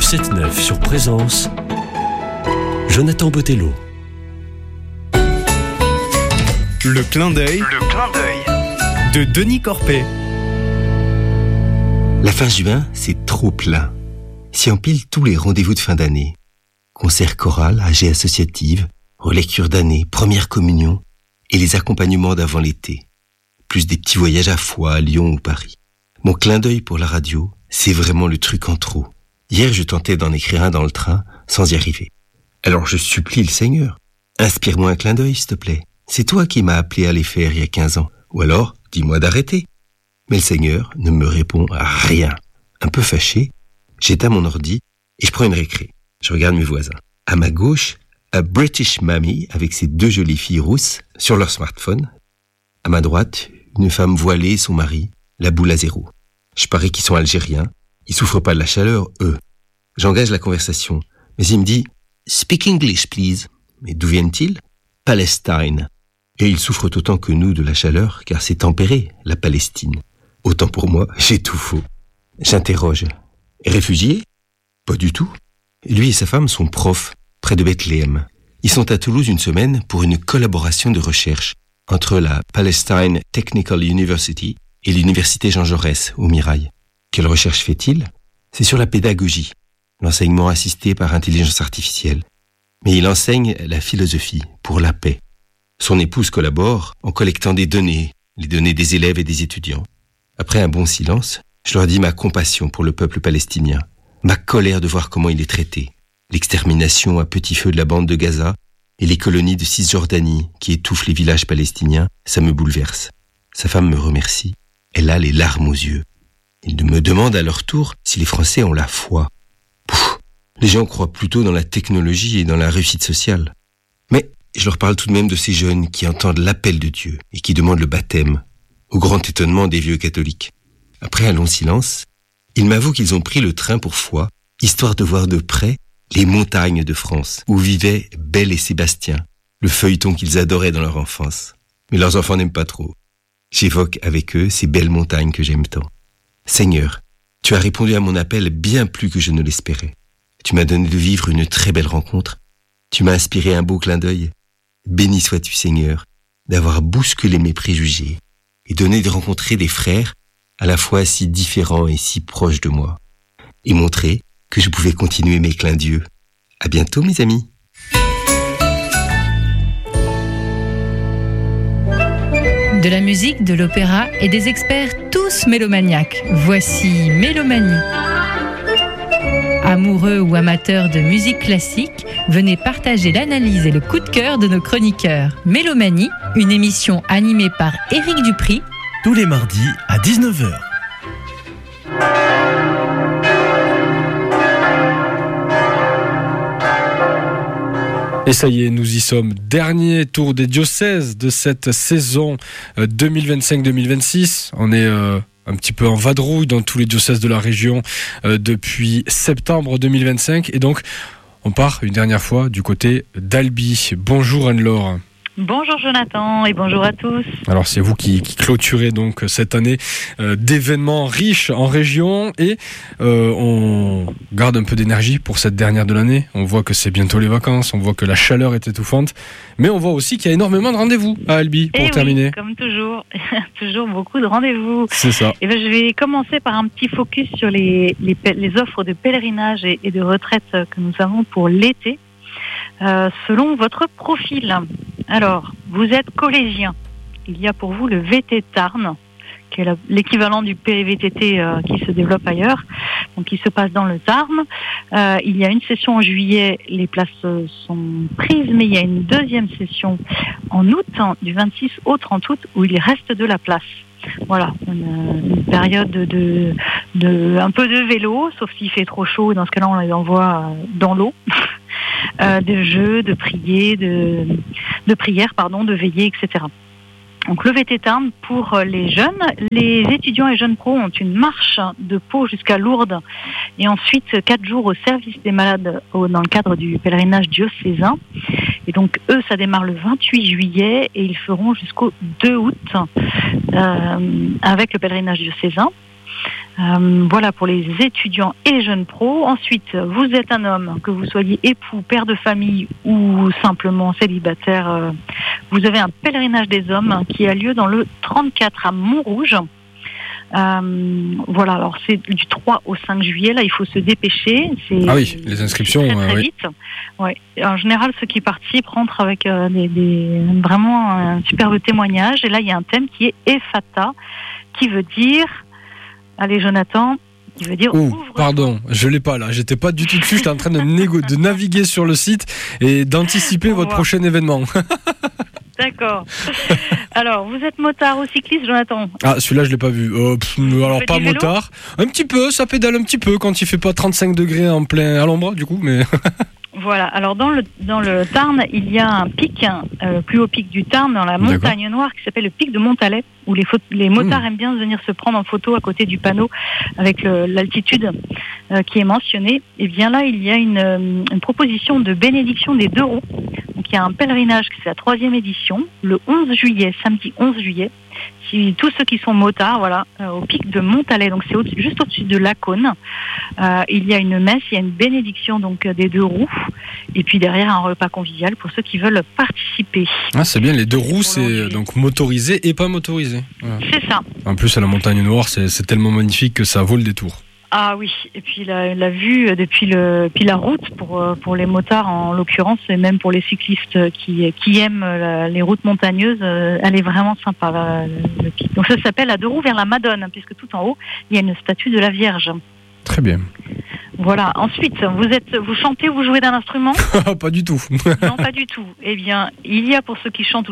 7-9 sur Présence, Jonathan Botello. Le clin d'œil de Denis Corpet. La fin juin, c'est trop plein. S'y empilent tous les rendez-vous de fin d'année. Concerts choral, AG associative, relecture d'année, première communion et les accompagnements d'avant l'été. Plus des petits voyages à Foix, Lyon ou Paris. Mon clin d'œil pour la radio, c'est vraiment le truc en trop. Hier, je tentais d'en écrire un dans le train, sans y arriver. Alors je supplie le Seigneur. Inspire-moi un clin d'œil, s'il te plaît. C'est toi qui m'as appelé à les faire il y a 15 ans. Ou alors, dis-moi d'arrêter. Mais le Seigneur ne me répond à rien. Un peu fâché, j'éteins mon ordi et je prends une récré. Je regarde mes voisins. À ma gauche, a British Mammy avec ses 2 jolies filles rousses sur leur smartphone. À ma droite, une femme voilée et son mari, la boule à zéro. Je parie qu'ils sont algériens. Ils souffrent pas de la chaleur, eux. J'engage la conversation. Mais il me dit « Speak English, please ». Mais d'où viennent-ils ? Palestine. Et ils souffrent autant que nous de la chaleur, car c'est tempéré, la Palestine. Autant pour moi, j'ai tout faux. J'interroge. Réfugiés ? Pas du tout. Lui et sa femme sont profs, près de Bethléem. Ils sont à Toulouse une semaine pour une collaboration de recherche entre la Palestine Technical University et l'université Jean Jaurès, au Mirail. Quelle recherche fait-il ? C'est sur la pédagogie, l'enseignement assisté par intelligence artificielle. Mais il enseigne la philosophie pour la paix. Son épouse collabore en collectant des données, les données des élèves et des étudiants. Après un bon silence, je leur dis ma compassion pour le peuple palestinien, ma colère de voir comment il est traité, l'extermination à petit feu de la bande de Gaza et les colonies de Cisjordanie qui étouffent les villages palestiniens, ça me bouleverse. Sa femme me remercie, elle a les larmes aux yeux. Ils me demandent à leur tour si les Français ont la foi. Les gens croient plutôt dans la technologie et dans la réussite sociale. Mais je leur parle tout de même de ces jeunes qui entendent l'appel de Dieu et qui demandent le baptême, au grand étonnement des vieux catholiques. Après un long silence, ils m'avouent qu'ils ont pris le train pour Foix, histoire de voir de près les montagnes de France, où vivaient Belle et Sébastien, le feuilleton qu'ils adoraient dans leur enfance. Mais leurs enfants n'aiment pas trop. J'évoque avec eux ces belles montagnes que j'aime tant. Seigneur, tu as répondu à mon appel bien plus que je ne l'espérais. Tu m'as donné de vivre une très belle rencontre. Tu m'as inspiré un beau clin d'œil. Béni sois-tu, Seigneur, d'avoir bousculé mes préjugés et donné de rencontrer des frères à la fois si différents et si proches de moi, et montrer que je pouvais continuer mes clins d'yeux. À bientôt, mes amis. De la musique, de l'opéra et des experts tous mélomaniaques. Voici Mélomanie. Amoureux ou amateurs de musique classique, venez partager l'analyse et le coup de cœur de nos chroniqueurs. Mélomanie, une émission animée par Éric Dupri, Tous les mardis à 19h. Et ça y est, nous y sommes. Dernier tour des diocèses de cette saison 2025-2026. On est un petit peu en vadrouille dans tous les diocèses de la région depuis septembre 2025. Et donc, on part une dernière fois du côté d'Albi. Bonjour Anne-Laure. Bonjour Jonathan et bonjour à tous. Alors c'est vous qui clôturez donc cette année d'événements riches en région et on garde un peu d'énergie pour cette dernière de l'année. On voit que c'est bientôt les vacances, on voit que la chaleur est étouffante, mais on voit aussi qu'il y a énormément de rendez-vous à Albi pour terminer. Oui, comme toujours, toujours beaucoup de rendez-vous. C'est ça. Et je vais commencer par un petit focus sur les offres de pèlerinage et de retraite que nous avons pour l'été. Selon votre profil. Alors, vous êtes collégien. Il y a pour vous le VT Tarn, qui est l'équivalent du PVTT qui se développe ailleurs, donc qui se passe dans le Tarn. Il y a une session en juillet, les places sont prises, mais il y a une deuxième session en août, du 26 au 30 août, où il reste de la place. Voilà, une période de un peu de vélo, sauf s'il fait trop chaud, dans ce cas-là on les envoie dans l'eau. De jeux, de prières, de veillées, etc. Donc le VT Tarn pour les jeunes. Les étudiants et jeunes pros ont une marche de Pau jusqu'à Lourdes et ensuite 4 jours au service des malades dans le cadre du pèlerinage diocésain. Et donc eux, ça démarre le 28 juillet et ils feront jusqu'au 2 août avec le pèlerinage diocésain. Voilà pour les étudiants et jeunes pros. Ensuite, vous êtes un homme, que vous soyez époux, père de famille ou simplement célibataire. Vous avez un pèlerinage des hommes qui a lieu dans le 34 à Montrouge. Voilà, alors c'est du 3 au 5 juillet, là il faut se dépêcher. Ah oui, les inscriptions, très oui. vite. Ouais. En général, ceux qui participent rentrent avec vraiment un superbe témoignage. Et là, il y a un thème qui est Ephata, qui veut dire, allez Jonathan, qui veut dire ouvre. Pardon, je l'ai pas là, j'étais pas du tout dessus, j'étais en train de naviguer sur le site et d'anticiper votre prochain événement. D'accord. Alors, vous êtes motard ou cycliste, Jonathan? Ah, celui-là, je l'ai pas vu. Alors, pas motard. Un petit peu, ça pédale un petit peu quand il fait pas 35 degrés à l'ombre, du coup, mais... Voilà. Alors, dans le Tarn, il y a un pic, plus haut pic du Tarn, dans la montagne noire, qui s'appelle le pic de Montalet, où les motards aiment bien venir se prendre en photo à côté du panneau avec l'altitude qui est mentionnée. Et bien là, il y a une proposition de bénédiction des 2 roues. Donc, il y a un pèlerinage, c'est la 3e édition, le 11 juillet, samedi 11 juillet. Si tous ceux qui sont motards, voilà, au pic de Montalet, donc c'est juste au-dessus de Lacaune. Il y a une messe, il y a une bénédiction donc des 2 roues, et puis derrière un repas convivial pour ceux qui veulent participer. Ah, c'est bien, les 2 roues, c'est donc motorisé et pas motorisé. Voilà. C'est ça. En plus, à la Montagne Noire, c'est tellement magnifique que ça vaut le détour. Ah oui, et puis la vue depuis la route pour les motards en l'occurrence, et même pour les cyclistes qui aiment les routes montagneuses, elle est vraiment sympa le pic. Donc ça s'appelle à 2 roues vers la Madone, puisque tout en haut il y a une statue de la Vierge. Très bien. Voilà. Ensuite, vous chantez ou vous jouez d'un instrument? Pas du tout. Non, pas du tout. Eh bien, il y a pour ceux qui chantent